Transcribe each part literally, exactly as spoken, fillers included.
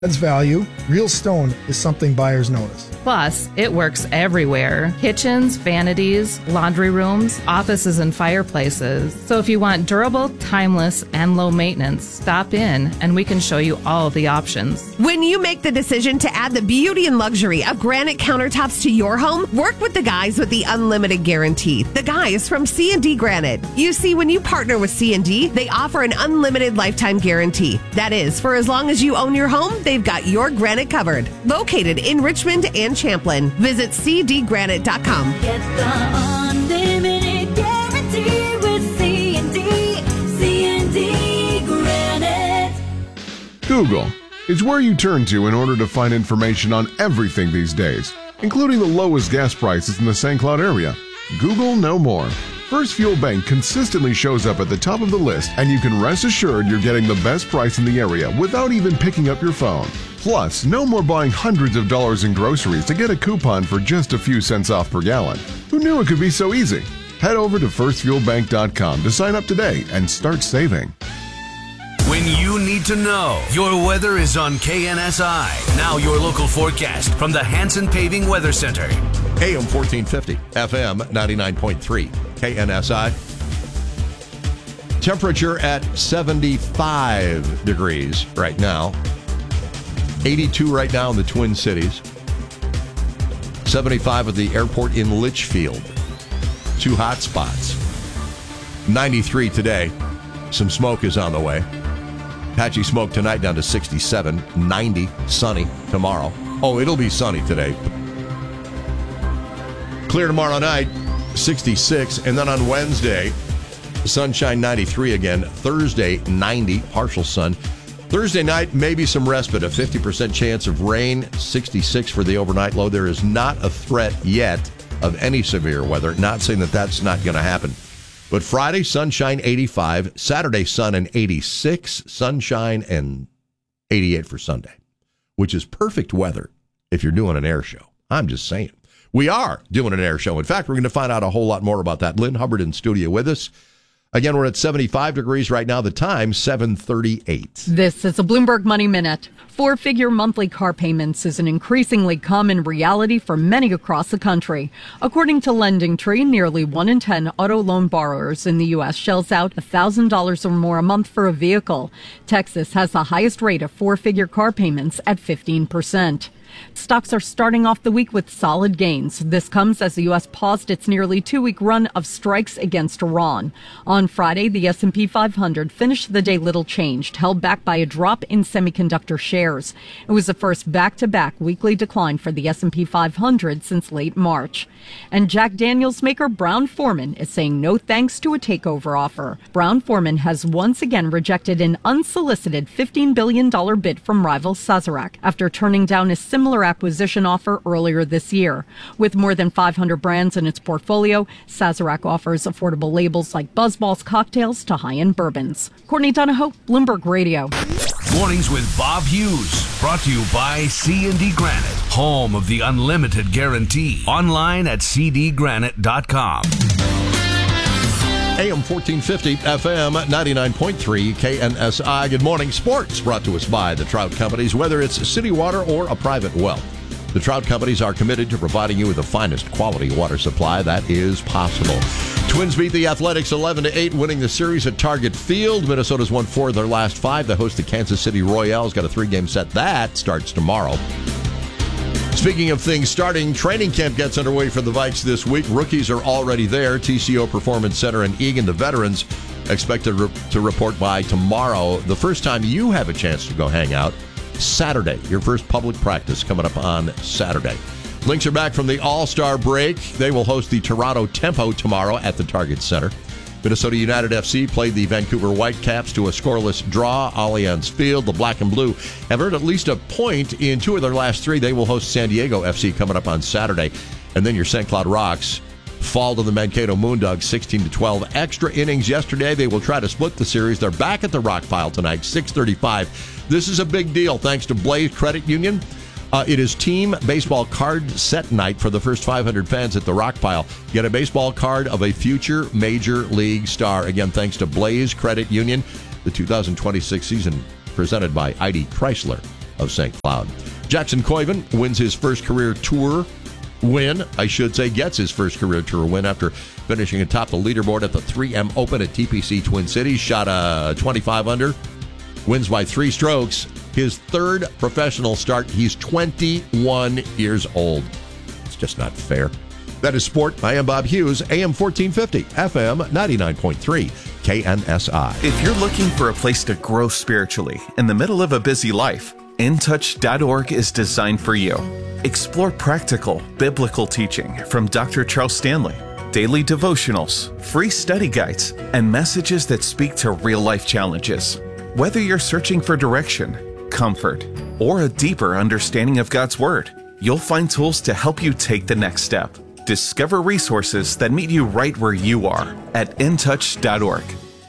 Adds value, real stone is something buyers notice. Plus, it works everywhere. Kitchens, vanities, laundry rooms, offices, and fireplaces. So if you want durable, timeless, and low maintenance, stop in and we can show you all the options. When you make the decision to add the beauty and luxury of granite countertops to your home, work with the guys with the unlimited guarantee. The guys from C and D Granite. You see, when you partner with C and D, they offer an unlimited lifetime guarantee. That is, for as long as you own your home, they've got your granite covered. Located in Richmond and Champlin. Visit c d granite dot com. Get the unlimited guarantee with C and D. C and D Granite. Google is where you turn to in order to find information on everything these days, including the lowest gas prices in the Saint Cloud area. Google no more. First Fuel Bank consistently shows up at the top of the list, and you can rest assured you're getting the best price in the area without even picking up your phone. Plus, no more buying hundreds of dollars in groceries to get a coupon for just a few cents off per gallon. Who knew it could be so easy? Head over to first fuel bank dot com to sign up today and start saving. When you need to know, your weather is on K N S I. Now your local forecast from the Hanson Paving Weather Center. A M fourteen fifty, F M ninety-nine point three, K N S I. Temperature at seventy-five degrees right now. eighty-two right now in the Twin Cities. seventy-five at the airport in Litchfield. Two hot spots. ninety-three today. Some smoke is on the way. Patchy smoke tonight down to sixty-seven. ninety, sunny tomorrow. Oh, it'll be sunny today. Clear tomorrow night, sixty-six. And then on Wednesday, sunshine ninety-three again. Thursday, ninety, partial sun. Thursday night, maybe some respite, a fifty percent chance of rain, sixty-six for the overnight low. There is not a threat yet of any severe weather. Not saying that that's not going to happen. But Friday, sunshine, eighty-five. Saturday, sun and eighty-six. Sunshine and eighty-eight for Sunday, which is perfect weather if you're doing an air show. I'm just saying. We are doing an air show. In fact, we're going to find out a whole lot more about that. Lynn Hubbard in studio with us. Again, we're at seventy-five degrees right now. The time, seven thirty-eight. This is a Bloomberg Money Minute. Four-figure monthly car payments is an increasingly common reality for many across the country. According to LendingTree, nearly one in ten auto loan borrowers in the U S shells out one thousand dollars or more a month for a vehicle. Texas has the highest rate of four-figure car payments at fifteen percent. Stocks are starting off the week with solid gains. This comes as the U S paused its nearly two-week run of strikes against Iran. On Friday, the S and P five hundred finished the day little changed, held back by a drop in semiconductor shares. It was the first back-to-back weekly decline for the S and P five hundred since late March. And Jack Daniels maker Brown-Forman is saying no thanks to a takeover offer. Brown-Forman has once again rejected an unsolicited fifteen billion dollars bid from rival Sazerac after turning down a similar Similar acquisition offer earlier this year. With more than five hundred brands in its portfolio, Sazerac offers affordable labels like BuzzBallz cocktails to high-end bourbons. Courtney Donahoe, Bloomberg Radio. Mornings with Bob Hughes. Brought to you by C and D Granite, home of the unlimited guarantee. Online at c d granite dot com. A M fourteen fifty, F M ninety-nine point three, K N S I. Good morning. Sports brought to us by the Trout Companies. Whether it's city water or a private well, the Trout Companies are committed to providing you with the finest quality water supply that is possible. Twins beat the Athletics eleven to eight, winning the series at Target Field. Minnesota's won four of their last five. They host the Kansas City Royals. Got a three-game set. That starts tomorrow. Speaking of things starting, training camp gets underway for the Vikes this week. Rookies are already there. T C O Performance Center and Eagan, the veterans, expect to, re- to report by tomorrow. The first time you have a chance to go hang out, Saturday. Your first public practice coming up on Saturday. Lynx are back from the All-Star break. They will host the Toronto Tempo tomorrow at the Target Center. Minnesota United F C played the Vancouver Whitecaps to a scoreless draw. Allianz Field, the Black and Blue have earned at least a point in two of their last three. They will host San Diego F C coming up on Saturday. And then your Saint Cloud Rocks fall to the Mankato Moondogs sixteen to twelve. Extra innings yesterday. They will try to split the series. They're back at the Rock Pile tonight, six thirty-five. This is a big deal thanks to Blaze Credit Union. Uh, it is team baseball card set night for the first five hundred fans at the Rock Pile. Get a baseball card of a future Major League star. Again, thanks to Blaze Credit Union. The two thousand twenty-six season presented by I D Chrysler of Saint Cloud. Jackson Koiven wins his first career tour win, I should say, gets his first career tour win after finishing atop the leaderboard at the three M Open at T P C Twin Cities. Shot a twenty-five under, wins by three strokes. His third professional start. He's twenty-one years old. It's just not fair. That is sport. I am Bob Hughes, A M fourteen fifty, F M ninety-nine point three, K N S I. If you're looking for a place to grow spiritually in the middle of a busy life, in touch dot org is designed for you. Explore practical, biblical teaching from Doctor Charles Stanley, daily devotionals, free study guides, and messages that speak to real-life challenges. Whether you're searching for direction, comfort, or a deeper understanding of God's Word, you'll find tools to help you take the next step. Discover resources that meet you right where you are at in touch dot org.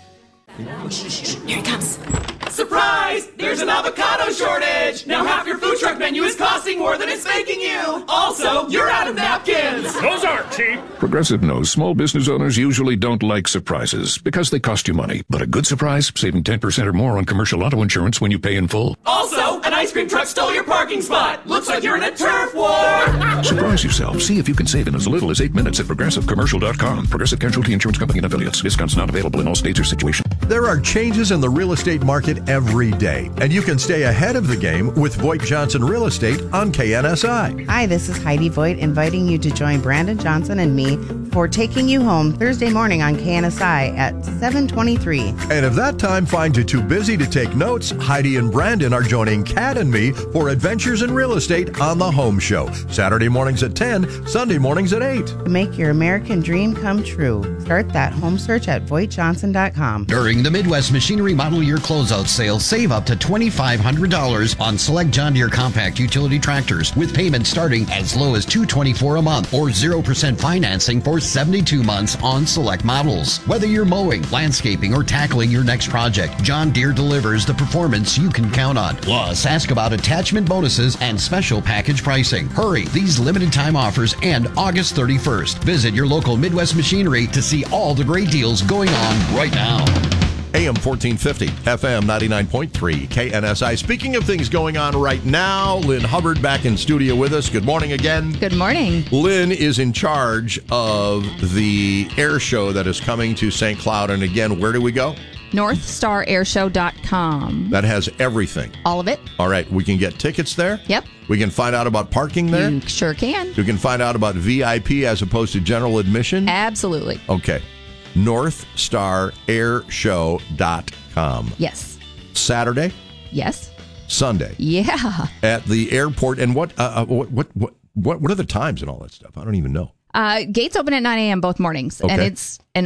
Here he comes. Surprise! There's an avocado shortage! Now half your food truck menu is costing more than it's making you! Also, you're out of napkins! Those aren't cheap! Progressive knows small business owners usually don't like surprises because they cost you money. But a good surprise, saving ten percent or more on commercial auto insurance when you pay in full. Also, an ice cream truck stole your parking spot! Looks like you're in a turf war! Surprise yourself. See if you can save in as little as eight minutes at progressive commercial dot com. Progressive Casualty Insurance Company and affiliates. Discounts not available in all states or situations. There are changes in the real estate market every day, and you can stay ahead of the game with Voigt Johnson Real Estate on K N S I. Hi, this is Heidi Voigt inviting you to join Brandon Johnson and me for Taking You Home Thursday morning on K N S I at seven twenty-three. And if that time finds you too busy to take notes, Heidi and Brandon are joining Kat and me for Adventures in Real Estate on the Home Show. Saturday mornings at ten, Sunday mornings at eight. To make your American dream come true, start that home search at voigt johnson dot com. During the Midwest Machinery Model Year Closeout Sale, save up to twenty-five hundred dollars on select John Deere compact utility tractors with payments starting as low as two hundred twenty-four dollars a month or zero percent financing for seventy-two months on select models. Whether you're mowing, landscaping, or tackling your next project, John Deere delivers the performance you can count on. Plus, ask about attachment bonuses and special package pricing. Hurry, these limited time offers end August thirty-first. Visit your local Midwest Machinery to see all the great deals going on right now. A M fourteen fifty, F M ninety-nine point three, K N S I. Speaking of things going on right now, Lynn Hubbard back in studio with us. Good morning again. Good morning. Lynn is in charge of the air show that is coming to Saint Cloud. And again, where do we go? north star air show dot com. That has everything. All of it. All right. We can get tickets there. Yep. We can find out about parking there. You sure can. You can find out about V I P as opposed to general admission. Absolutely. Okay. north star air show dot com. Yes. Saturday? Yes. Sunday? Yeah. At the airport. And what, uh, what, what, what, what are the times and all that stuff? I don't even know. Uh, gates open at nine a.m. both mornings, Okay. and it's an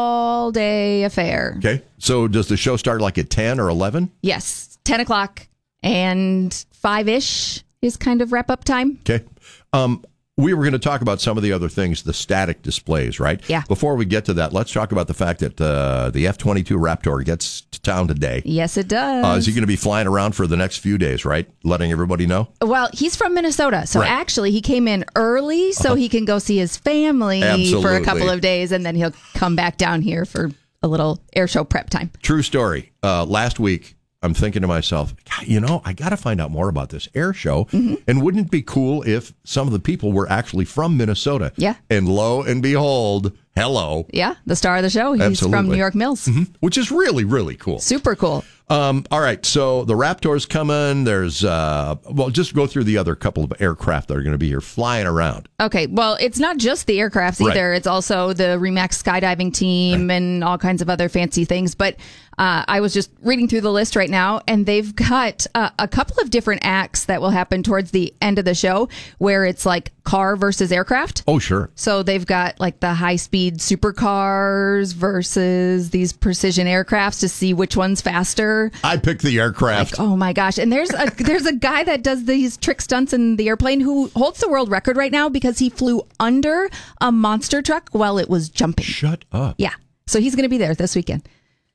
all-day affair. Okay. So does the show start like at ten or eleven? Yes, ten o'clock and five-ish is kind of wrap-up time. Okay. Um, we were going to talk about some of the other things, the static displays, right? Yeah. Before we get to that, let's talk about the fact that uh, the F twenty-two Raptor gets to town today. Yes, it does. Uh, is he going to be flying around for the next few days, right? Letting everybody know? Well, he's from Minnesota, so Right. actually he came in early so Uh-huh. he can go see his family for Absolutely. a couple of days, and then he'll come back down here for a little air show prep time. True story. Uh, last week, I'm thinking to myself, "God, you know, I got to find out more about this air show. Mm-hmm. And wouldn't it be cool if some of the people were actually from Minnesota? Yeah. And lo and behold, hello. Yeah, the star of the show. He's Absolutely. from New York Mills. Mhm. Which is really, really cool. Super cool. Um, all right, so the Raptor's coming. There's, uh, well, just go through the other couple of aircraft that are going to be here flying around. Okay, well, it's not just the aircrafts either. Right. It's also the Remax skydiving team and all kinds of other fancy things. But uh, I was just reading through the list right now, and they've got uh, a couple of different acts that will happen towards the end of the show where it's like car versus aircraft. Oh, sure. So they've got like the high-speed supercars versus these precision aircrafts to see which one's faster. I picked the aircraft. Like, oh my gosh. And there's a there's a guy that does these trick stunts in the airplane who holds the world record right now because he flew under a monster truck while it was jumping. Shut up. Yeah. So he's going to be there this weekend.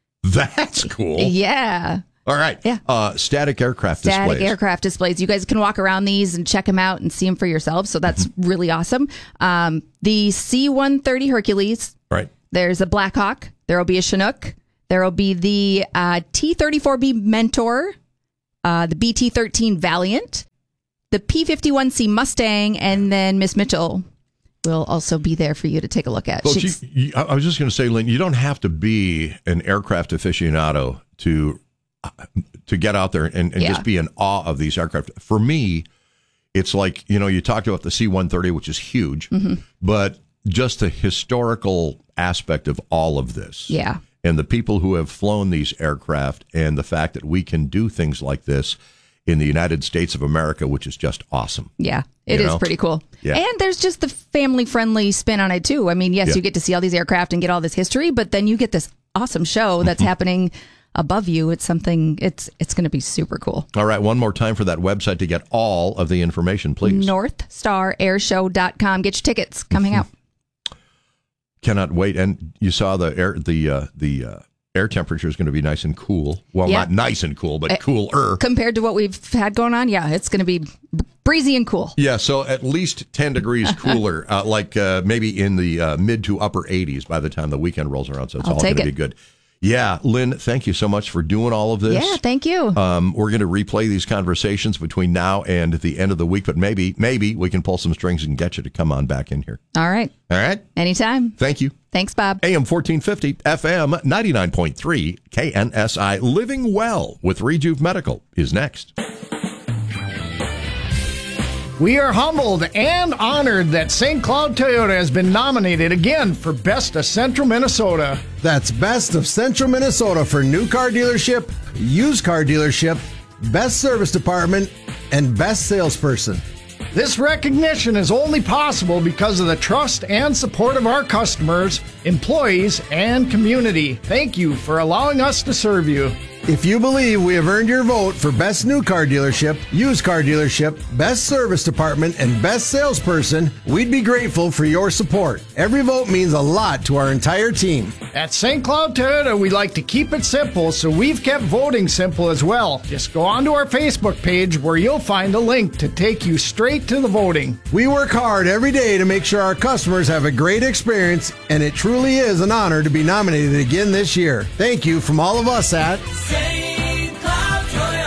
That's cool. Yeah. All right. Yeah. Uh, static aircraft Static displays. aircraft displays. You guys can walk around these and check them out and see them for yourselves. So that's really awesome. Um, the C one thirty Hercules. Right. There's a Blackhawk. There will be a Chinook. There will be the uh, T thirty-four B Mentor. uh, the B T thirteen Valiant, the P fifty-one C Mustang, and then Miss Mitchell will also be there for you to take a look at. Well, you, you, I was just going to say, Lynn, you don't have to be an aircraft aficionado to to get out there and, and Yeah. just be in awe of these aircraft. For me, it's like, you know, you talked about the C one thirty, which is huge, Mhm. but just the historical aspect of all of this. Yeah. And the people who have flown these aircraft and the fact that we can do things like this in the United States of America, which is just awesome. Yeah, it You is know? pretty cool. Yeah. And there's just the family-friendly spin on it, too. I mean, yes, Yeah. you get to see all these aircraft and get all this history, but then you get this awesome show that's happening above you. It's something, it's it's going to be super cool. All right, one more time for that website to get all of the information, please. north star airshow dot com. Get your tickets. Coming out. Cannot wait. And you saw the air, the uh, the uh, air temperature is going to be nice and cool. Well, Yeah. not nice and cool, but Uh, cooler. Compared to what we've had going on, yeah, it's going to be b- breezy and cool. Yeah, so at least ten degrees cooler, uh, like uh, maybe in the uh, mid to upper eighties by the time the weekend rolls around. So it's I'll all going take to it. be good. Yeah, Lynn, thank you so much for doing all of this. Yeah, thank you. Um, we're going to replay these conversations between now and the end of the week, but maybe, maybe we can pull some strings and get you to come on back in here. All right. All right? Anytime. Thank you. Thanks, Bob. A M fourteen fifty, F M ninety-nine point three, K N S I. Living Well with Rejuve Medical is next. We are humbled and honored that Saint Cloud Toyota has been nominated again for Best of Central Minnesota. That's Best of Central Minnesota for new car dealership, used car dealership, best service department, and best salesperson. This recognition is only possible because of the trust and support of our customers, employees, and community. Thank you for allowing us to serve you. If you believe we have earned your vote for Best New Car Dealership, Used Car Dealership, Best Service Department, and Best Salesperson, we'd be grateful for your support. Every vote means a lot to our entire team. At Saint Cloud Toyota, we like to keep it simple, so we've kept voting simple as well. Just go onto our Facebook page where you'll find a link to take you straight to the voting. We work hard every day to make sure our customers have a great experience, and it truly is an honor to be nominated again this year. Thank you from all of us at Saint Cloud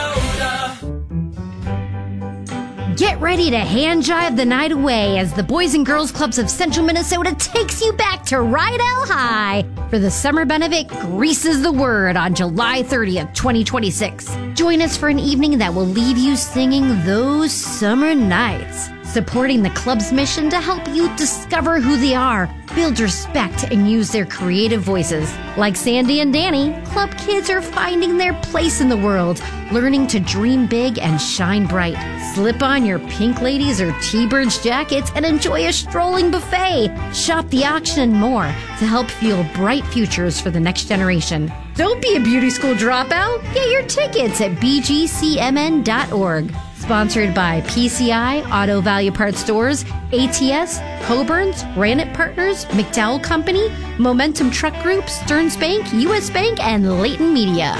Toyota. Get ready to hand jive the night away as the Boys and Girls Clubs of Central Minnesota takes you back to Rydell High for the summer benefit Greases the Word on July thirtieth, twenty twenty-six. Join us for an evening that will leave you singing those summer nights, supporting the club's mission to help youth discover who they are, build respect, and use their creative voices. Like Sandy and Danny, club kids are finding their place in the world, learning to dream big and shine bright. Slip on your pink ladies or T-Birds jackets and enjoy a strolling buffet. Shop the auction and more to help fuel bright futures for the next generation. Don't be a beauty school dropout. Get your tickets at b g c m n dot org. Sponsored by P C I, Auto Value Parts Stores, A T S, Coburn's, Granite Partners, McDowell Company, Momentum Truck Group, Stearns Bank, U S Bank, and Leighton Media.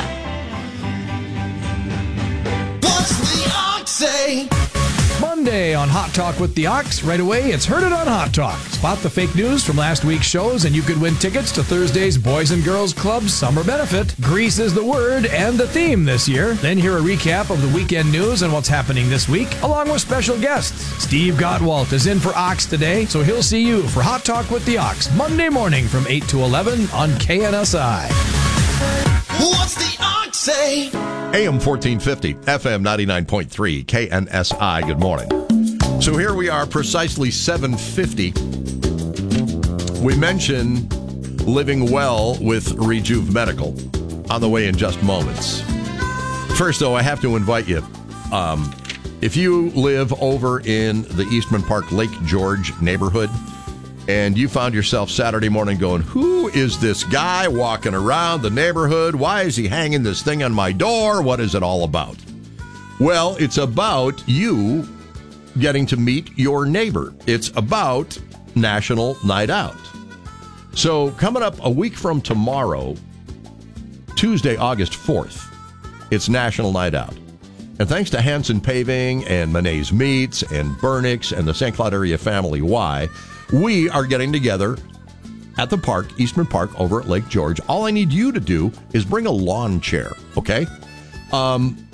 What's the ox say? Monday on Hot Talk with the Ox. Right away, it's Heard It on Hot Talk. Spot the fake news from last week's shows, and you could win tickets to Thursday's Boys and Girls Club Summer Benefit. Grease is the word and the theme this year. Then hear a recap of the weekend news and what's happening this week, along with special guests. Steve Gottwalt is in for Ox today, so he'll see you for Hot Talk with the Ox Monday morning from eight to eleven on K N S I. What's the ox say? A M fourteen fifty, F M ninety-nine point three, K N S I. Good morning. So here we are, precisely seven fifty. We mentioned Living Well with Rejuve Medical on the way in just moments. First, though, I have to invite you. Um, if you live over in the Eastman Park Lake George neighborhood, and you found yourself Saturday morning going, who is this guy walking around the neighborhood? Why is he hanging this thing on my door? What is it all about? Well, it's about you getting to meet your neighbor. It's about National Night Out. So coming up a week from tomorrow, Tuesday, August fourth, it's National Night Out. And thanks to Hanson Paving and Monet's Meats and Burnix and the Saint Cloud Area Family Y, we are getting together at the park, Eastman Park, over at Lake George. All I need you to do is bring a lawn chair, okay? Um,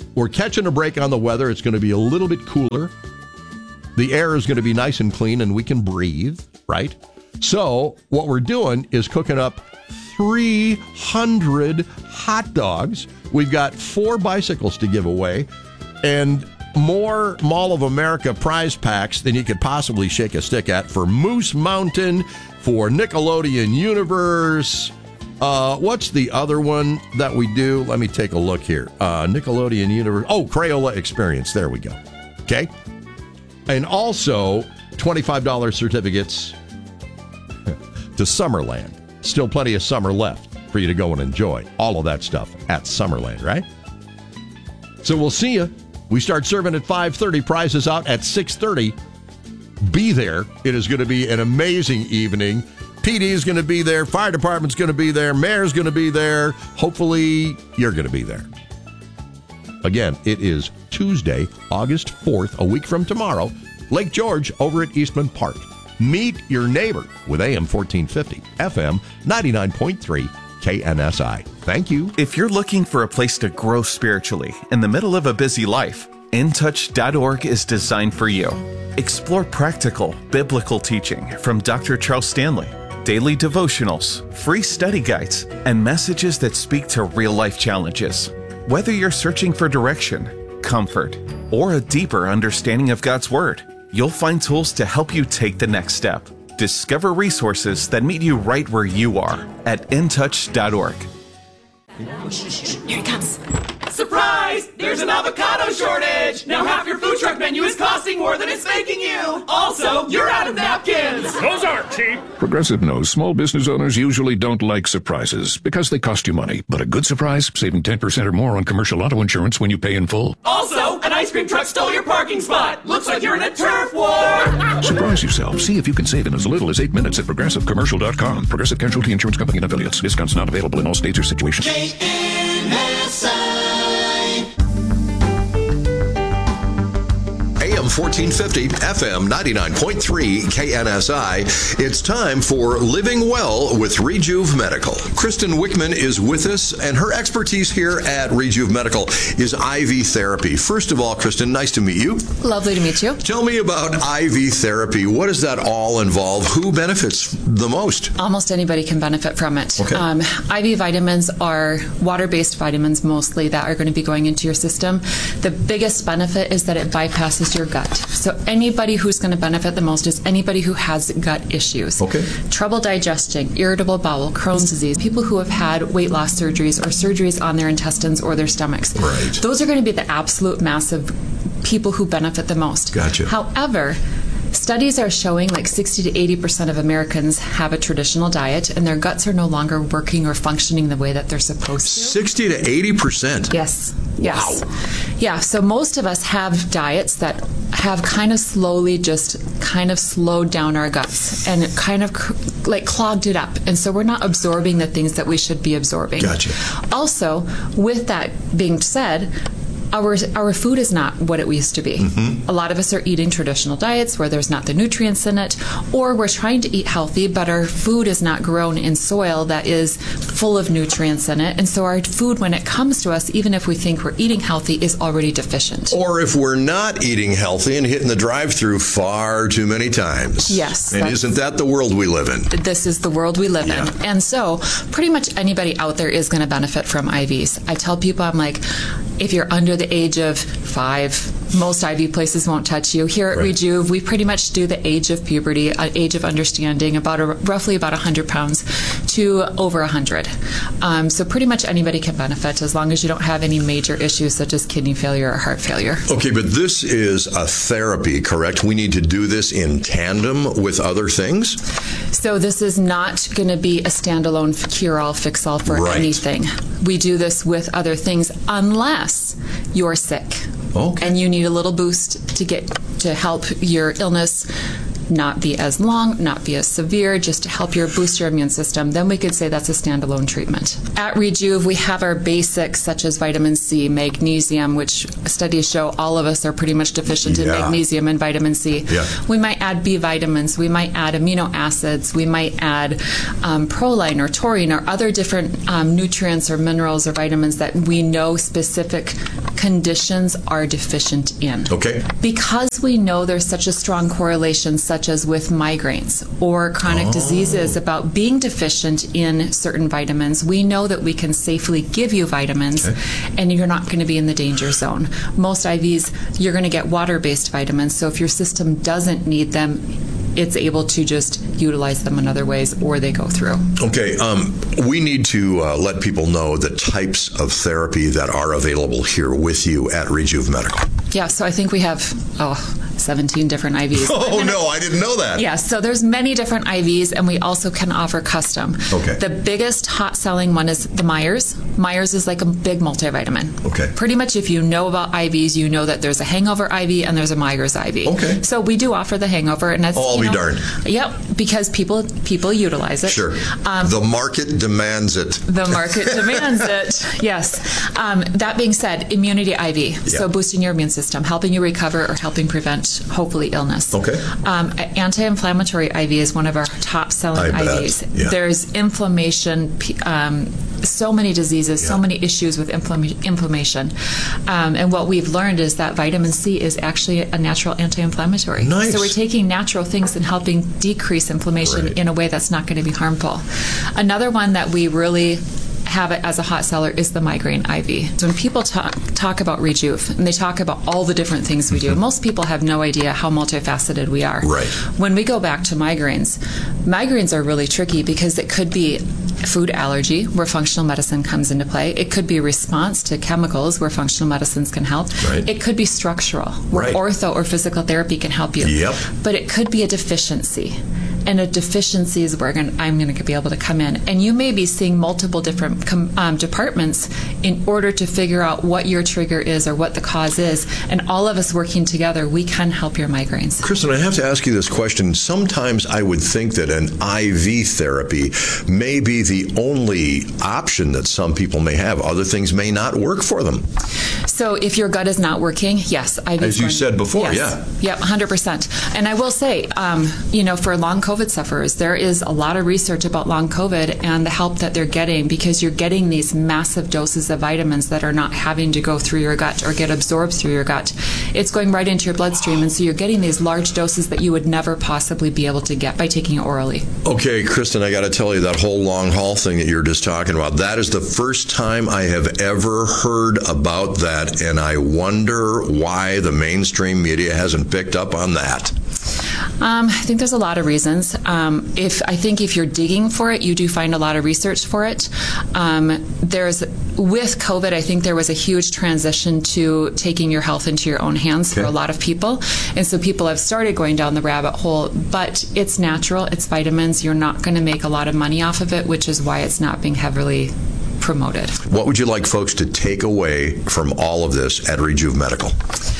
we're catching a break on the weather. It's going to be a little bit cooler. The air is going to be nice and clean, and we can breathe, right? So what we're doing is cooking up three hundred hot dogs. We've got four bicycles to give away, and more Mall of America prize packs than you could possibly shake a stick at for Moose Mountain, for Nickelodeon Universe. Uh, what's the other one that we do? Let me take a look here. Uh, Nickelodeon Universe. Oh, Crayola Experience. There we go. Okay. And also twenty-five dollars certificates to Summerland. Still plenty of summer left for you to go and enjoy all of that stuff at Summerland, right? So we'll see you. We start serving at five thirty, prizes out at six thirty. Be there. It is going to be an amazing evening. P D is going to be there. Fire department's going to be there. Mayor's going to be there. Hopefully, you're going to be there. Again, it is Tuesday, August fourth, a week from tomorrow, Lake George over at Eastman Park. Meet your neighbor with A M fourteen fifty, F M ninety-nine point three. K N S I. Thank you. If you're looking for a place to grow spiritually in the middle of a busy life, in touch dot org is designed for you. Explore practical, biblical teaching from Doctor Charles Stanley, daily devotionals, free study guides, and messages that speak to real-life challenges. Whether you're searching for direction, comfort, or a deeper understanding of God's Word, you'll find tools to help you take the next step. Discover resources that meet you right where you are at in touch dot org. Here he comes. Surprise! There's an avocado shortage! Now half your food truck menu is costing more than it's making you! Also, you're out of napkins! Those aren't cheap! Progressive knows small business owners usually don't like surprises because they cost you money. But a good surprise, saving ten percent or more on commercial auto insurance when you pay in full. Also, an ice cream truck stole your parking spot! Looks like you're in a turf war! Surprise yourself. See if you can save in as little as eight minutes at progressive commercial dot com. Progressive Casualty Insurance Company and affiliates. Discounts not available in all states or situations. K N S I A M fourteen fifty, F M ninety-nine point three, K N S I. It's time for Living Well with Rejuve Medical. Kristen Wickman is with us, and her expertise here at Rejuve Medical is I V therapy. First of all, Kristen, nice to meet you. Lovely to meet you. Tell me about I V therapy. What does that all involve? Who benefits the most? Almost anybody can benefit from it. Okay. Um, I V vitamins are water-based vitamins mostly that are going to be going into your system. The biggest benefit is that it bypasses your gut. So anybody who's going to benefit the most is anybody who has gut issues. Okay. Trouble digesting, irritable bowel, Crohn's disease, people who have had weight loss surgeries or surgeries on their intestines or their stomachs. Right. Those are going to be the absolute massive people who benefit the most. Gotcha. However, studies are showing like sixty to eighty percent of Americans have a traditional diet and their guts are no longer working or functioning the way that they're supposed to. sixty to eighty percent? Yes. Yes. Wow. Yeah, so most of us have diets that have kind of slowly just kind of slowed down our guts and it kind of like clogged it up. And so we're not absorbing the things that we should be absorbing. Gotcha. Also, with that being said, Our our food is not what it used to be. Mm-hmm. A lot of us are eating traditional diets where there's not the nutrients in it, or we're trying to eat healthy, but our food is not grown in soil that is full of nutrients in it. And so our food, when it comes to us, even if we think we're eating healthy, is already deficient. Or if we're not eating healthy and hitting the drive-through far too many times. Yes. And isn't that the world we live in? This is the world we live Yeah. in. And so pretty much anybody out there is going to benefit from I Vs. I tell people, I'm like, if you're under the age of five, most I V places won't touch you. Here at Right. Rejuve, we pretty much do the age of puberty, uh, age of understanding, about a, roughly about one hundred pounds to over one hundred. Um, so pretty much anybody can benefit as long as you don't have any major issues such as kidney failure or heart failure. Okay, but this is a therapy, correct? We need to do this in tandem with other things? So this is not going to be a standalone cure-all, fix-all for Right. anything. We do this with other things unless you're sick. Okay. And you need a little boost to get to help your illness not be as long, not be as severe, just to help your boost your immune system, then we could say that's a standalone treatment. At Rejuve, we have our basics such as vitamin C, magnesium, which studies show all of us are pretty much deficient in Yeah. magnesium and vitamin C. Yeah. We might add B vitamins, we might add amino acids, we might add um, proline or taurine or other different um, nutrients or minerals or vitamins that we know specific conditions are deficient in. Okay. Because we know there's such a strong correlation, such as with migraines or chronic Oh. diseases, about being deficient in certain vitamins, we know that we can safely give you vitamins Okay. and you're not going to be in the danger zone. Most I Vs, you're going to get water-based vitamins, so if your system doesn't need them, it's able to just utilize them in other ways, or they go through. Okay, um, we need to uh, let people know the types of therapy that are available here with you at Rejuve Medical. Yeah, so I think we have, oh, seventeen different I Vs. Oh, no, I didn't know that. Yeah, so there's many different I Vs, and we also can offer custom. Okay. The biggest hot selling one is the Myers. Myers is like a big multivitamin. Okay. Pretty much if you know about I Vs, you know that there's a hangover I V and there's a Myers I V. Okay. So we do offer the hangover, and that's, Oh, I'll you be know, darned. Yep, because people people utilize it. Sure. Um, the market demands it. The market demands it. Yes. Um, that being said, immunity I V. So boosting your immune system, helping you recover or helping prevent, hopefully, illness. Okay. Um, anti-inflammatory I V is one of our top selling I bet. I Vs. Yeah. There's inflammation, p- um, so many diseases, so Yeah. many issues with inflama- inflammation. Um, and what we've learned is that vitamin C is actually a natural anti-inflammatory. Nice. So we're taking natural things and helping decrease inflammation Right. in a way that's not going to be harmful. Another one that we really have it as a hot seller is the migraine I V. So when people talk talk about Rejuve and they talk about all the different things we do, most people have no idea how multifaceted we are. Right. When we go back to migraines, migraines are really tricky because it could be food allergy, where functional medicine comes into play. It could be a response to chemicals, where functional medicines can help. Right. It could be structural, where Right. ortho or physical therapy can help you. Yep. But it could be a deficiency. And a deficiency is where I'm going to be able to come in. And you may be seeing multiple different com- um, departments in order to figure out what your trigger is or what the cause is. And all of us working together, we can help your migraines. Kristen, I have to ask you this question. Sometimes I would think that an I V therapy may be the only option that some people may have. Other things may not work for them. So if your gut is not working, yes. I V As you going- said before, yes. yeah. Yep, one hundred percent. And I will say, um, you know, for long COVID sufferers, there is a lot of research about long COVID and the help that they're getting, because you're getting these massive doses of vitamins that are not having to go through your gut or get absorbed through your gut. It's going right into your bloodstream, and so you're getting these large doses that you would never possibly be able to get by taking it orally. Okay, Kristen, I got to tell you, that whole long haul thing that you're just talking about, that is the first time I have ever heard about that, and I wonder why the mainstream media hasn't picked up on that. Um, I think there's a lot of reasons. Um, if I think if you're digging for it, you do find a lot of research for it. Um, there's with COVID, I think there was a huge transition to taking your health into your own hands for Okay. a lot of people, and so people have started going down the rabbit hole. But it's natural; it's vitamins. You're not going to make a lot of money off of it, which is why it's not being heavily promoted. What would you like folks to take away from all of this at Rejuve Medical?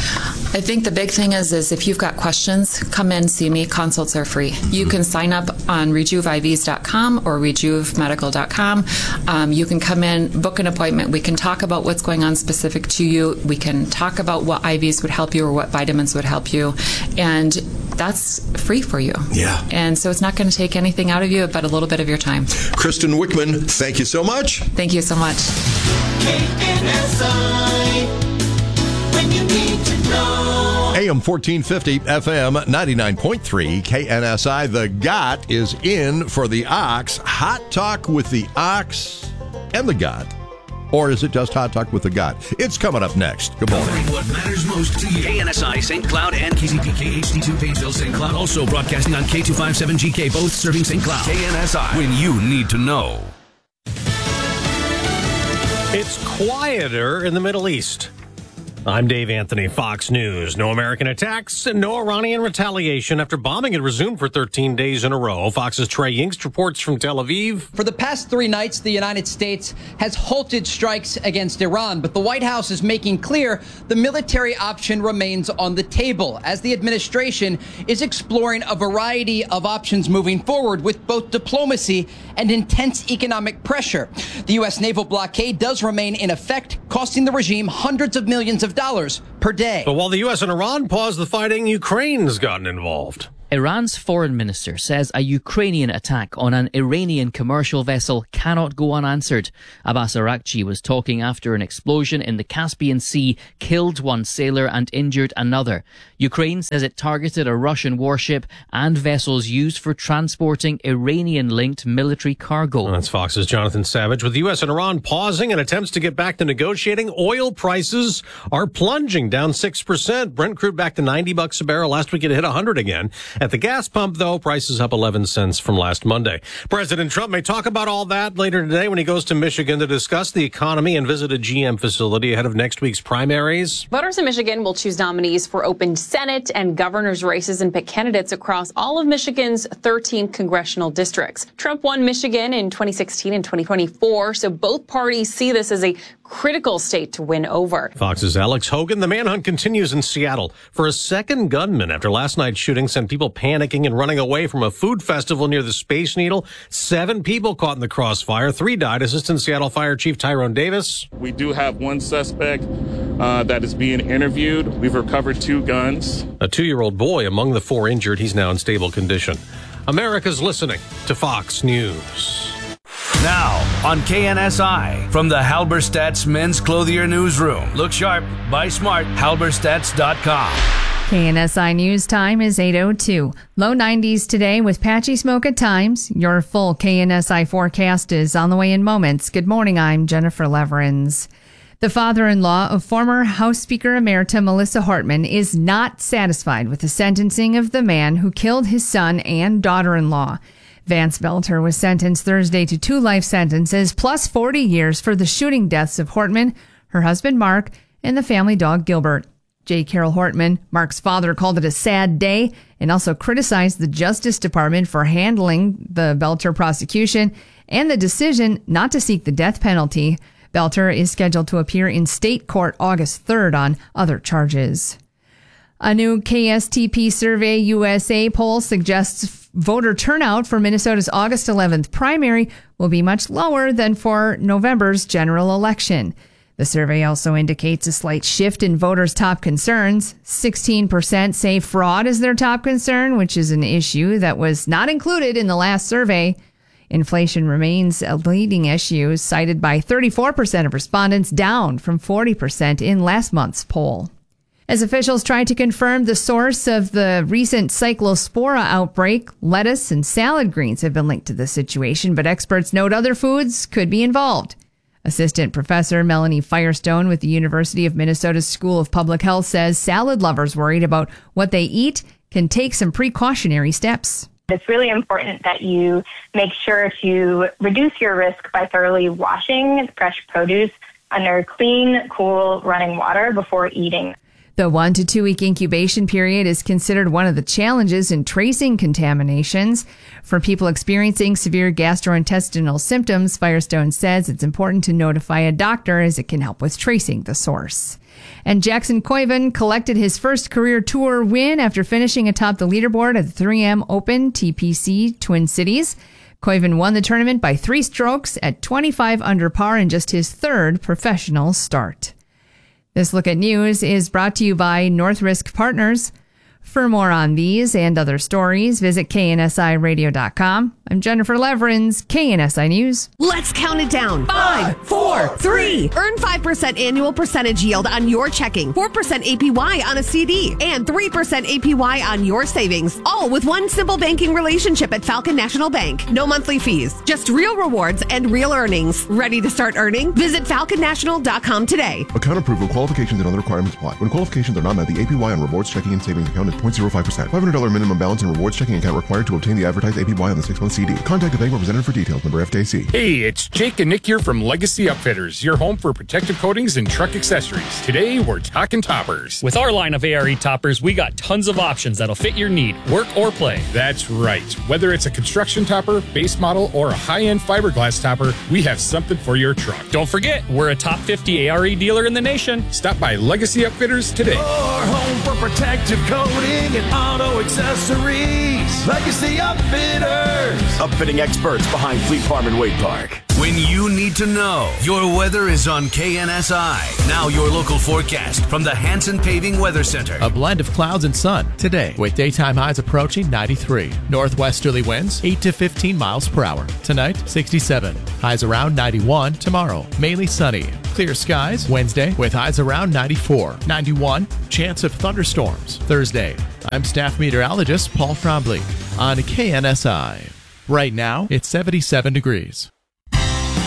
I think the big thing is, is if you've got questions, come in, see me. Consults are free. You can sign up on rejuve I Vs dot com or rejuve medical dot com. Um, you can come in, book an appointment. We can talk about what's going on specific to you. We can talk about what I Vs would help you or what vitamins would help you. And that's free for you. Yeah. And so it's not going to take anything out of you, but a little bit of your time. Kristen Wickman, thank you so much. Thank you so much. K N S I, when you need to know. A M fourteen fifty, F M ninety-nine point three, K N S I. The Got is in for the Ox. Hot Talk with the Ox and the Got. Or is it just Hot Talk with the Got? It's coming up next. Good morning. Covering what matters most to you. K N S I, Saint Cloud, and K Z P K H D two, Painesville, Saint Cloud. Also broadcasting on K two fifty-seven G K, both serving Saint Cloud. K N S I, when you need to know. It's quieter in the Middle East. I'm Dave Anthony, Fox News. No American attacks and no Iranian retaliation after bombing had resumed for thirteen days in a row. Fox's Trey Yingst reports from Tel Aviv. For the past three nights, the United States has halted strikes against Iran, but the White House is making clear the military option remains on the table as the administration is exploring a variety of options moving forward with both diplomacy and intense economic pressure. The U S naval blockade does remain in effect, costing the regime hundreds of millions of dollars per day. But while the U S and Iran paused the fighting, Ukraine's gotten involved. Iran's foreign minister says a Ukrainian attack on an Iranian commercial vessel cannot go unanswered. Abbas Araghchi was talking after an explosion in the Caspian Sea killed one sailor and injured another. Ukraine says it targeted a Russian warship and vessels used for transporting Iranian-linked military cargo. That's Fox's Jonathan Savage. With the U S and Iran pausing in attempts to get back to negotiating, oil prices are plunging, down six percent. Brent crude back to ninety bucks a barrel. Last week it hit one hundred again. At the gas pump, though, prices up eleven cents from last Monday. President Trump may talk about all that later today when he goes to Michigan to discuss the economy and visit a G M facility ahead of next week's primaries. Voters in Michigan will choose nominees for open Senate and governor's races and pick candidates across all of Michigan's thirteen congressional districts. Trump won Michigan in twenty sixteen and twenty twenty-four, so both parties see this as a critical state to win over. Fox's Alex Hogan. The manhunt continues in Seattle for a second gunman after last night's shooting sent people panicking and running away from a food festival near the Space Needle. Seven people caught in the crossfire. Three died. Assistant Seattle Fire Chief Tyrone Davis. We do have one suspect uh, that is being interviewed. We've recovered two guns. A two-year-old boy among the four injured. He's now in stable condition. America's listening to Fox News. Now on K N S I from the Halberstadt's Men's Clothier Newsroom. Look sharp, buy smart, halberstadts dot com. K N S I News time is eight oh two. Low nineties today with patchy smoke at times. Your full K N S I forecast is on the way in moments. Good morning, I'm Jennifer Leverins. The father-in-law of former House Speaker Emerita Melissa Hortman is not satisfied with the sentencing of the man who killed his son and daughter-in-law. Vance Belter was sentenced Thursday to two life sentences plus forty years for the shooting deaths of Hortman, her husband Mark, and the family dog Gilbert. J. Carol Hortman, Mark's father, called it a sad day and also criticized the Justice Department for handling the Belter prosecution and the decision not to seek the death penalty. Belter is scheduled to appear in state court August third on other charges. A new K S T P Survey U S A poll suggests voter turnout for Minnesota's August eleventh primary will be much lower than for November's general election. The survey also indicates a slight shift in voters' top concerns. sixteen percent say fraud is their top concern, which is an issue that was not included in the last survey. Inflation remains a leading issue, cited by thirty-four percent of respondents, down from forty percent in last month's poll. As officials try to confirm the source of the recent cyclospora outbreak, lettuce and salad greens have been linked to the situation, but experts note other foods could be involved. Assistant Professor Melanie Firestone with the University of Minnesota's School of Public Health says salad lovers worried about what they eat can take some precautionary steps. It's really important that you make sure to reduce your risk by thoroughly washing fresh produce under clean, cool, running water before eating. The one to two week incubation period is considered one of the challenges in tracing contaminations. For people experiencing severe gastrointestinal symptoms, Firestone says it's important to notify a doctor as it can help with tracing the source. And Jackson Koiven collected his first career tour win after finishing atop the leaderboard at the three M Open T P C Twin Cities. Koiven won the tournament by three strokes at twenty-five under par in just his third professional start. This Look at News is brought to you by North Risk Partners. For more on these and other stories, visit K N S I radio dot com. I'm Jennifer Leverins, K N S I News. Let's count it down. Five, four, three. Earn five percent annual percentage yield on your checking, four percent A P Y on a C D, and three percent A P Y on your savings. All with one simple banking relationship at Falcon National Bank. No monthly fees, just real rewards and real earnings. Ready to start earning? Visit falcon national dot com today. Account approval, qualifications, and other requirements apply. When qualifications are not met, the A P Y on rewards checking and savings account is zero point zero five percent. five hundred dollars minimum balance and rewards checking account required to obtain the advertised A P Y on the six-month C D. Contact the bank representative for details. Member F D I C. Hey, it's Jake and Nick here from Legacy Upfitters, your home for protective coatings and truck accessories. Today, we're talking toppers. With our line of A R E toppers, we got tons of options that'll fit your need, work or play. That's right. Whether it's a construction topper, base model, or a high-end fiberglass topper, we have something for your truck. Don't forget, we're a top fifty A R E dealer in the nation. Stop by Legacy Upfitters today. Your home for protective coating and auto accessories. Legacy Upfitters. Upfitting experts behind Fleet Farm and Wade Park. When you need to know, your weather is on K N S I. Now your local forecast from the Hanson Paving Weather Center. A blend of clouds and sun today with daytime highs approaching ninety-three. Northwesterly winds eight to fifteen miles per hour. Tonight, sixty-seven. Highs around ninety-one. Tomorrow, mainly sunny. Clear skies Wednesday with highs around ninety-four. ninety-one. Chance of thunderstorms. Thursday. I'm staff meteorologist Paul Trombley on K N S I. Right now, it's seventy-seven degrees.